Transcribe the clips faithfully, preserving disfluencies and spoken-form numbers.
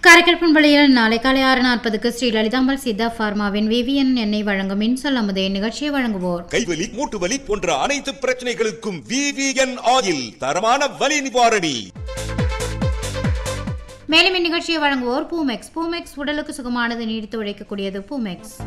காரைக்கால் பண்பலையில் நாளை காலை ஆறு நாற்பதுக்கு ஸ்ரீ லலிதாம்பாள் சித்தா பார்மாவின் விவிஎன் எண்ணெய் வழங்கும் இன்சொல் அமுதே நிகழ்ச்சியை வழங்குவோர் கைவலி மூட்டு வலி போன்ற அனைத்து பிரச்சனைகளுக்கும் விவிஎன் ஆயில் தரமான வலி நிவாரணி. மேலும் இந்நிகழ்ச்சியை வழங்குவோர் பூமெக்ஸ். பூமெக்ஸ் உடலுக்கு சுகமானது, நீடித்து உழைக்கக்கூடியது. பூமெக்ஸ்.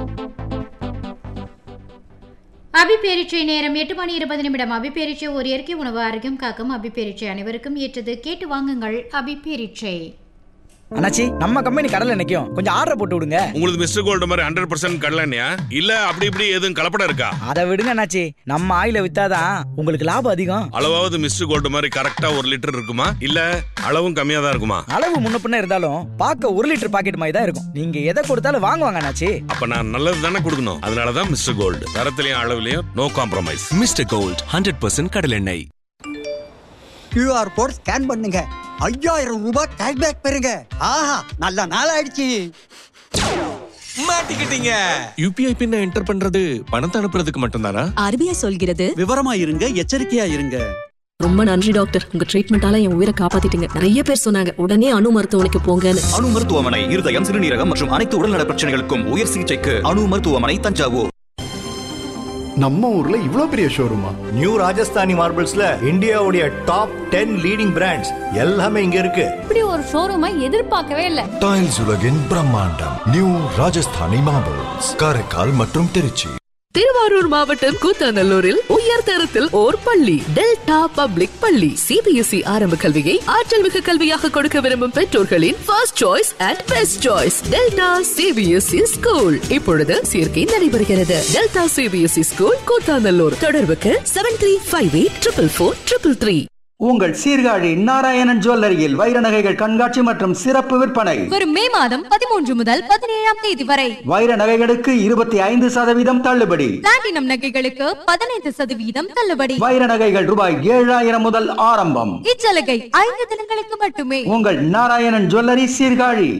அபிப்பேரிச்சை நேரம் எட்டு மணி இருபது நிமிடம். அபிப்பேரிச்சை ஒரு இயற்கை உணவு, ஆரோக்கியம் காக்கும் அபிப்பேரிச்சை அனைவருக்கும் ஏற்றது. கேட்டு வாங்குங்கள் அபிப்பேரிச்சை. அண்ணாச்சி, நம்ம கம்பெனி கடலை நிக்கும், கொஞ்சம் ஆர்டர் போட்டு விடுங்க. உங்களுக்கு மிஸ்டர் கோல்டு மாதிரி ஹண்ட்ரட் பர்சன்ட் கடலையா இல்ல அப்படி இப்படி எதுவும் கலப்படம் இருக்கா? அதை விடுங்க அண்ணாச்சி, நம்ம ஆயில வித்தாதான் உங்களுக்கு லாபம் அதிகம். அளவாவது மிஸ்டர் கோல்டு மாதிரி கரெக்டா ஒரு லிட்டர் இருக்குமா இல்ல அளவும் கம்மியா தான் இருக்குமா? அளவு முன்ன பின்ன இருந்தாலும் பார்க்க ஒரு லிட்டர் பாக்கெட் மாதிரி தான் இருக்கும். நீங்க எதை கொடுத்தாலும் வாங்குவாங்க அண்ணாச்சி. அப்ப நான் நல்லது தானே கொடுக்கணும். அதனாலதான் mister gold, தரத்திலையும் அளவுலயும் no compromise. Mister gold hundred percent கடலெண்ணெய். கியூஆர் கோட் ஸ்கேன் பண்ணுங்க, ஐயாயிரம் ரூபாய் கேஷ்பேக் பெறுங்க. ஆஹா, நல்ல நாள் ஆயிடுச்சு. மாட்டிக்கிட்டீங்க. யூபிஐ பின்ன என்டர் பண்றது பணத்தை அனுப்புறதுக்கு மட்டும்தானா? ஆர்பிஐ சொல்கிறது விவரமா இருங்க, எச்சரிக்கையா இருங்க. ரொம்ப நன்றி டாக்டர், உங்க ட்ரீட்மெண்டால என் உயிரை காப்பாத்திட்டீங்க. நிறைய பேர் சொன்னாங்க உடனே அணு மருத்துவமனைக்கு போங்கன்னு. அணு மருத்துவமனை இருதயம், சிறுநீரகம் மற்றும் அனைத்து உடல்நல பிரச்சனைகளுக்கும் உயர் சிகிச்சைக்கு அணு மருத்துவமனை, தஞ்சாவூர். நம்ம ஊர்ல இவ்ளோ பெரிய ஷோரூமா? நியூ ராஜஸ்தானி மார்பிள்ஸ்ல இந்தியாவுடைய டாப் டென் லீடிங் பிராண்ட்ஸ் எல்லாமே இங்க இருக்கு. இப்படி ஒரு ஷோரூமை எதிர்பார்க்கவே இல்ல. டைல்ஸ் உலகின் பிரம்மாண்டம் நியூ ராஜஸ்தானி மார்பிள்ஸ், காரைக்கால் மற்றும் திருச்சி. திருவாரூர் மாவட்டம் கூத்தாநல்லூரில் உயர் தரத்தில் ஓர் பள்ளி, டெல்டா பப்ளிக் பள்ளி. சிபிஎஸ்இ ஆரம்ப கல்வியை ஆற்றல் மிகு கல்வியாக கொடுக்க விரும்பும் பெற்றோர்களின் first choice and best choice delta CBSE school. இப்பொழுது சேர்க்கை நடைபெறுகிறது. Delta CBSE school Koothanallur. தொடர்புக்கு seven three five eight triple four triple three. உங்கள் சீர்காழி நாராயணன் ஜுவல்லரியில் வைர நகைகள் கண்காட்சி மற்றும் சிறப்பு விற்பனை வரும் மே மாதம் பதிமூன்று முதல் பதினேழாம் தேதி வரை. வைர நகைகளுக்கு இருபத்தி ஐந்து சதவீதம் தள்ளுபடி. பிளாட்டினம் நகைகளுக்கு பதினைந்து சதவீதம் தள்ளுபடி. வைர நகைகள் ரூபாய் ஏழாயிரம் முதல் ஆரம்பம். இச்சலுகை ஐந்து தினங்களுக்கு மட்டுமே. உங்கள் நாராயணன் ஜுவல்லரி சீர்காழி.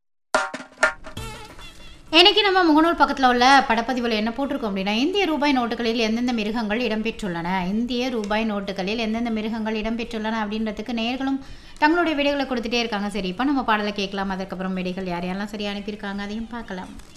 இன்னைக்கு நம்ம முகநூல் பக்கத்தில் உள்ள படப்பதிவில் என்ன போட்டிருக்கோம் அப்படின்னா, இந்திய ரூபாய் நோட்டுகளில் எந்தெந்த மிருகங்கள் இடம்பெற்றுள்ளன, இந்திய ரூபாய் நோட்டுகளில் எந்தெந்த மிருகங்கள் இடம்பெற்றுள்ளன அப்படின்றதுக்கு நேர்களும் தங்களுடைய விடைகளை கொடுத்துட்டே இருக்காங்க. சரி, இப்போ நம்ம பாடலை கேட்கலாம். அதுக்கப்புறம் விடைகள் யார் யாரெல்லாம் சரியா அனுப்பியிருக்காங்க அதையும் பார்க்கலாம்.